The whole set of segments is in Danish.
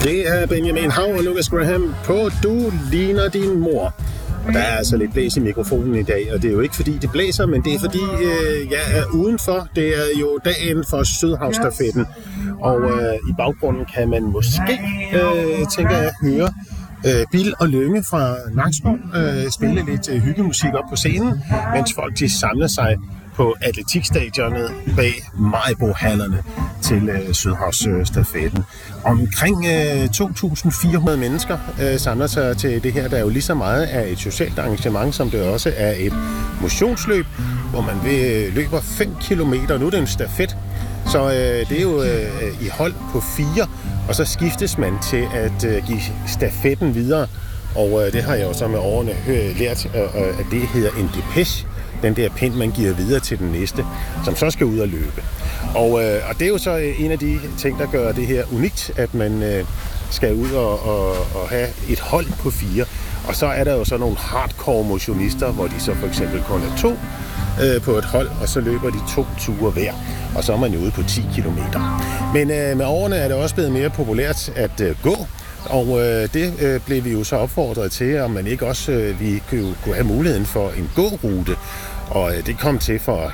Det er Benjamin Hav og Lucas Graham på Du ligner din mor. Og der er altså lidt blæs i mikrofonen i dag, og det er jo ikke fordi det blæser, men det er fordi jeg er udenfor. Det er jo dagen for Sydhavsstafetten, og i baggrunden kan man måske, tænker jeg, høre Bill og Lynge fra Nakskov spille lidt hyggemusik op på scenen, mens folk de samler sig på atletikstadionet bag Maribo-hallerne til Sydhavsstafetten. Omkring 2.400 mennesker samler sig til det her, der er jo lige så meget af et socialt arrangement, som det også er et motionsløb, hvor man løber 5 kilometer. Nu er det en stafet, så det er jo i hold på 4, og så skiftes man til at give stafetten videre. Og det har jeg jo så med årene lært, at det hedder en depeche. Den der pind, man giver videre til den næste, som så skal ud og løbe. Og det er jo så en af de ting, der gør det her unikt, at man skal ud og have et hold på 4. Og så er der jo så nogle hardcore motionister, hvor de så for eksempel kun er 2 på et hold, og så løber de 2 ture hver. Og så er man jo ude på 10 kilometer. Men med årene er det også blevet mere populært at gå. Og det blev vi jo så opfordret til, om man ikke også vi kunne have muligheden for en gårute. Og det kom til for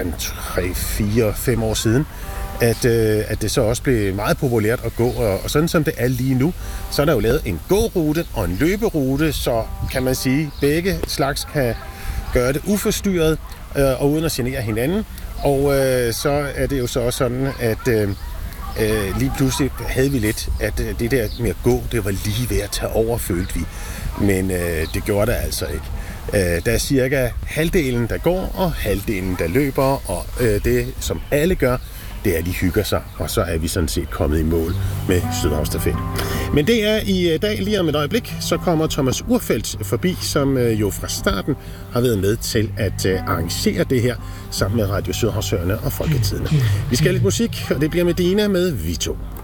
3-4-5 år siden, at det så også blev meget populært at gå. Og sådan som det er lige nu, så er der jo lavet en gårute og en løberute, så kan man sige, begge slags kan gøre det uforstyrret og uden at genere hinanden. Og så er det jo så også sådan, at lige pludselig havde vi lidt, at det der med at gå, det var lige ved at tage over, følte vi. Men det gjorde det altså ikke. Der er cirka halvdelen, der går, og halvdelen, der løber, og det, som alle gør, det er, at de hygger sig, og så er vi sådan set kommet i mål med Sydhavsstafetten. Men det er i dag, lige om et øjeblik, så kommer Thomas Urfeldt forbi, som jo fra starten har været med til at arrangere det her, sammen med Radio Sydhavsøerne og Folketidene. Vi skal have lidt musik, og det bliver Medina med Vito.